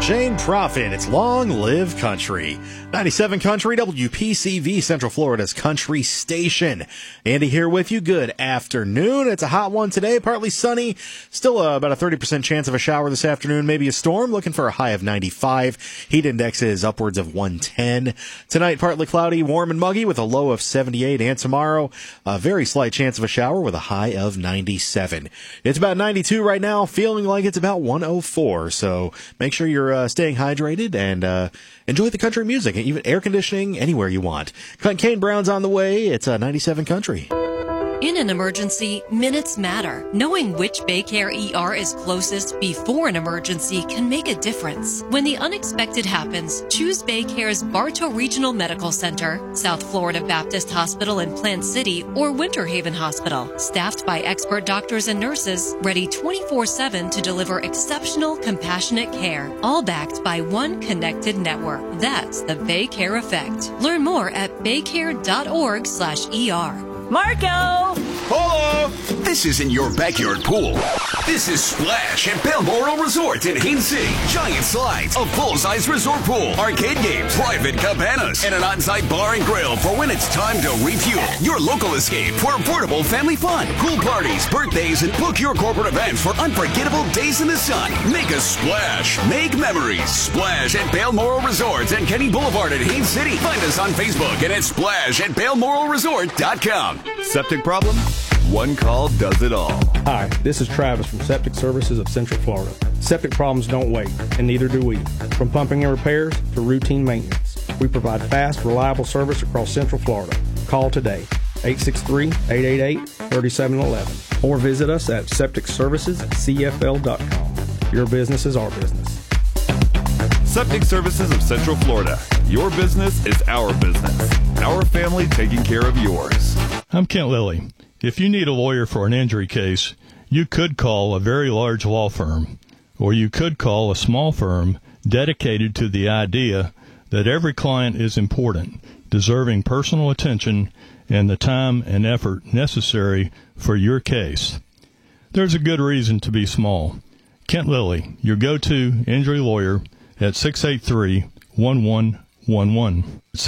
Shane Profit. It's Long Live Country. 97 Country, WPCV, Central Florida's country station. Andy here with you. Good afternoon. It's a hot one today, partly sunny. Still about a 30% chance of a shower this afternoon, maybe a storm. Looking for a high of 95. Heat index is upwards of 110. Tonight, partly cloudy, warm and muggy with a low of 78. And tomorrow, a very slight chance of a shower with a high of 97. It's about 92 right now, feeling like it's about 104. So make sure you're staying hydrated and enjoy the country music, and even air conditioning anywhere you want. Clint Kane Brown's on the way. It's 97 Country. In an emergency, minutes matter. Knowing which Baycare ER is closest before an emergency can make a difference. When the unexpected happens, choose Baycare's Bartow Regional Medical Center, South Florida Baptist Hospital in Plant City, or Winter Haven Hospital. Staffed by expert doctors and nurses, ready 24/7 to deliver exceptional, compassionate care. All backed by one connected network. That's the Baycare effect. Learn more at baycare.org/ER. Marco! Hello! This isn't your backyard pool. This is Splash at Balmoral Resort in Haines City. Giant slides, a full-size resort pool, arcade games, private cabanas, and an on-site bar and grill for when it's time to refuel. Your local escape for affordable family fun, pool parties, birthdays, and book your corporate events for unforgettable days in the sun. Make a splash. Make memories. Splash at Balmoral Resort and Kenny Boulevard in Haines City. Find us on Facebook and at splash@balmoralresort.com. Septic problem? One call does it all. Hi, this is Travis from Septic Services of Central Florida. Septic problems don't wait, and neither do we. From pumping and repairs to routine maintenance, we provide fast, reliable service across Central Florida. Call today, 863-888-3711, or visit us at septicservicescfl.com. Your business is our business. Septic Services of Central Florida. Your business is our business. Our family taking care of yours. I'm Kent Lilly. If you need a lawyer for an injury case, you could call a very large law firm, or you could call a small firm dedicated to the idea that every client is important, deserving personal attention and the time and effort necessary for your case. There's a good reason to be small. Kent Lilly, your go-to injury lawyer at 683-1111.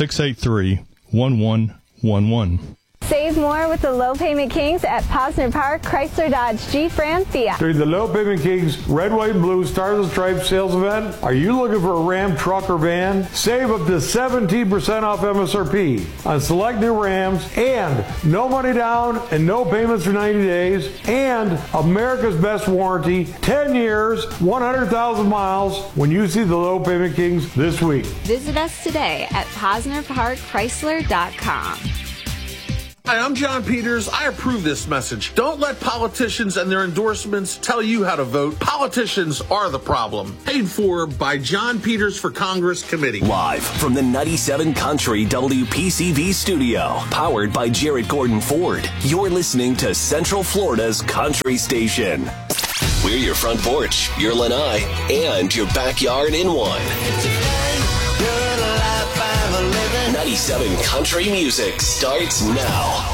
683-1111. Save more with the Low Payment Kings at Posner Park, Chrysler Dodge Jeep Ram Fiat. During the Low Payment Kings Red, White, and Blue Stars and Stripes sales event, are you looking for a Ram truck or van? Save up to 17% off MSRP on select new Rams, and no money down and no payments for 90 days, and America's best warranty, 10 years, 100,000 miles when you see the Low Payment Kings this week. Visit us today at PosnerParkChrysler.com. Hi, I'm John Peters. I approve this message. Don't let politicians and their endorsements tell you how to vote. Politicians are the problem. Paid for by John Peters for Congress Committee. Live from the 97 Country WPCV studio. Powered by Jarrett Gordon Ford. You're listening to Central Florida's country station. We're your front porch, your lanai, and your backyard in one. 97 Country Music starts now.